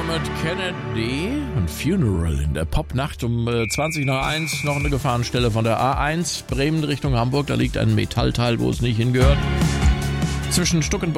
Dermot Kennedy und Funeral in der Popnacht um 20:01 noch eine Gefahrenstelle von der A1 Bremen Richtung Hamburg. Da liegt ein Metallteil, wo es nicht hingehört. Zwischen Stuckenburg